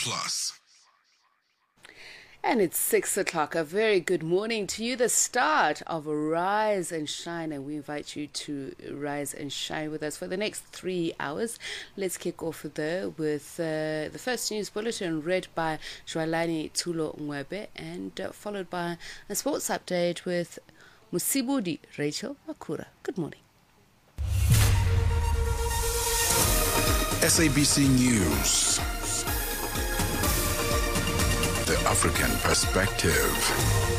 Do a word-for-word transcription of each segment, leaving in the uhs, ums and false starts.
Plus. And it's six o'clock. A very good morning to you. The start of Rise and Shine, and we invite you to rise and shine with us for the next three hours. Let's kick off though with uh, the first news bulletin read by Joalani Tulo Mwebe, and uh, followed by a sports update with Musibudi Rachel Makura. Good morning. S A B C News. The African Perspective.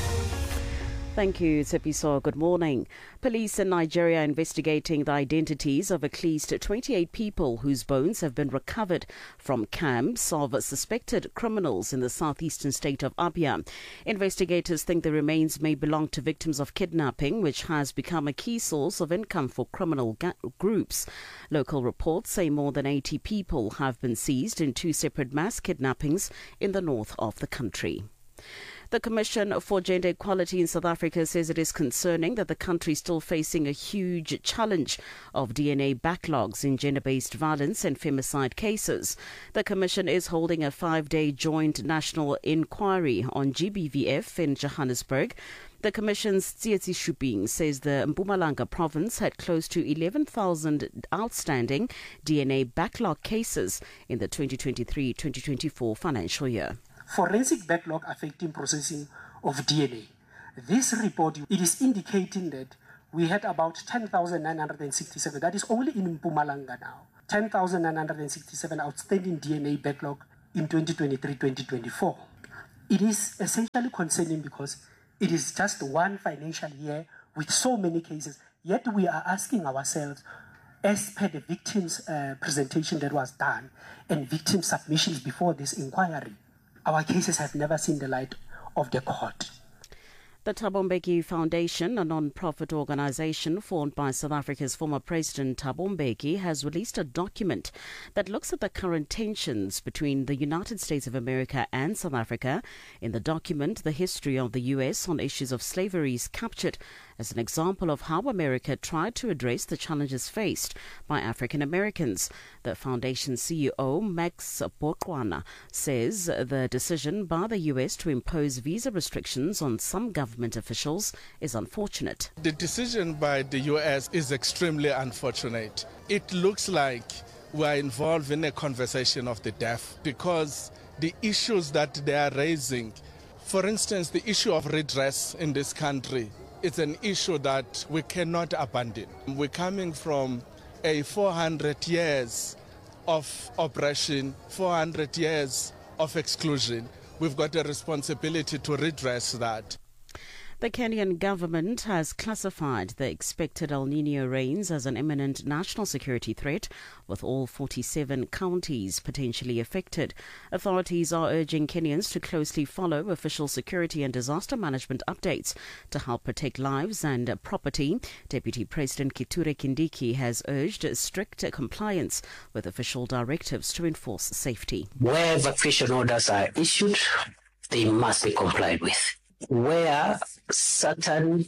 Thank you, Tsepiso. Good morning. Police in Nigeria are investigating the identities of at least twenty-eight people whose bones have been recovered from camps of suspected criminals in the southeastern state of Abia. Investigators think the remains may belong to victims of kidnapping, which has become a key source of income for criminal ga- groups. Local reports say more than eighty people have been seized in two separate mass kidnappings in the north of the country. The Commission for Gender Equality in South Africa says it is concerning that the country is still facing a huge challenge of D N A backlogs in gender-based violence and femicide cases. The Commission is holding a five-day joint national inquiry on G B V F in Johannesburg. The Commission's Tsietsi Shubing says the Mpumalanga province had close to eleven thousand outstanding D N A backlog cases in the twenty twenty-three twenty twenty-four financial year. Forensic backlog affecting processing of D N A. This report, it is indicating that we had about ten thousand nine hundred sixty-seven, that is only in Mpumalanga now, ten thousand nine hundred sixty-seven outstanding D N A backlog in twenty twenty-three twenty twenty-four. It is essentially concerning because it is just one financial year with so many cases, yet we are asking ourselves, as per the victims' uh, presentation that was done and victim submissions before this inquiry, our cases have never seen the light of the court. The Thabo Mbeki Foundation, a non-profit organization formed by South Africa's former President Thabo Mbeki, has released a document that looks at the current tensions between the United States of America and South Africa. In the document, the history of the U S on issues of slavery is captured as an example of how America tried to address the challenges faced by African Americans. The foundation's C E O, Max Botwana, says the decision by the U S to impose visa restrictions on some government officials is unfortunate. The decision by the U S is extremely unfortunate. It looks like we are involved in a conversation of the deaf because the issues that they are raising, for instance, the issue of redress in this country, it's an issue that we cannot abandon. We're coming from a four hundred years of oppression, four hundred years of exclusion. We've got a responsibility to redress that. The Kenyan government has classified the expected El Nino rains as an imminent national security threat, with all forty-seven counties potentially affected. Authorities are urging Kenyans to closely follow official security and disaster management updates to help protect lives and property. Deputy President Kithure Kindiki has urged strict compliance with official directives to enforce safety. Where evacuation orders are issued, they must be complied with. Where certain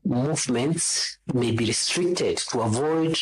movements may be restricted to avoid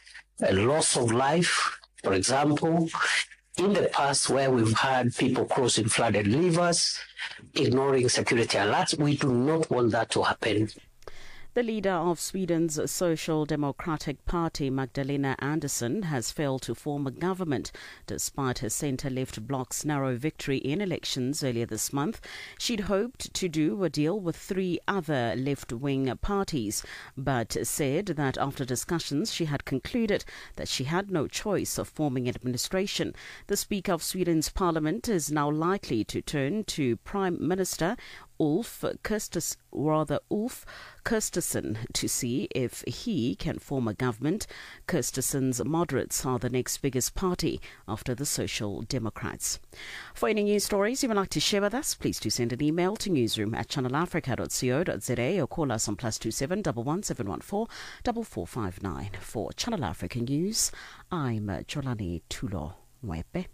a loss of life, for example, in the past where we've had people crossing flooded rivers, ignoring security alerts, we do not want that to happen. The leader of Sweden's Social Democratic Party, Magdalena Andersson, has failed to form a government despite her centre-left bloc's narrow victory in elections earlier this month. She'd hoped to do a deal with three other left-wing parties, but said that after discussions she had concluded that she had no choice of forming an administration. The Speaker of Sweden's parliament is now likely to turn to Prime Minister Ulf Kristersson, rather Ulf Kristersson, to see if he can form a government. Kristersson's moderates are the next biggest party after the Social Democrats. For any news stories you would like to share with us, please do send an email to newsroom at channel africa dot co dot za or call us on plus two seven one one seven one four four four five nine. For Channel Africa News, I'm Joalani Tulo Mwebe.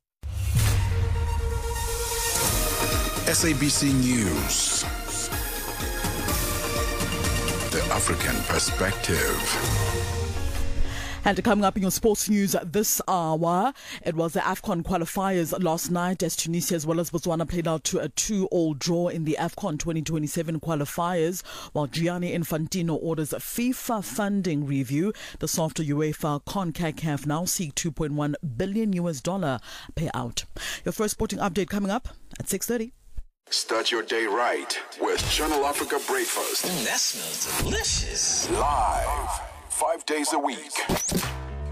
S A B C News. The African Perspective. And coming up in your sports news this hour, it was the AFCON qualifiers last night as Tunisia as well as Botswana played out to a two-all draw in the AFCON twenty twenty-seven qualifiers, while Gianni Infantino orders a FIFA funding review. The softer UEFA CONCACAF now seek two point one billion U S dollar payout. Your first sporting update coming up at six thirty. Start your day right with Channel Africa Breakfast. Mm, that smells delicious. Live, five days a week.